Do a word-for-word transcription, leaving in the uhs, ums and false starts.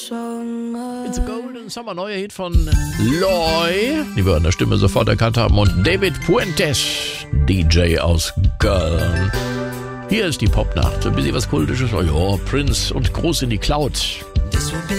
It's a Golden Summer, neuer Hit von Loy, die wir an der Stimme sofort erkannt haben, und David Puentes, D J aus Köln. Hier ist die Popnacht, ein bisschen was Kultisches, oh ja, Prince und Groß in die Cloud.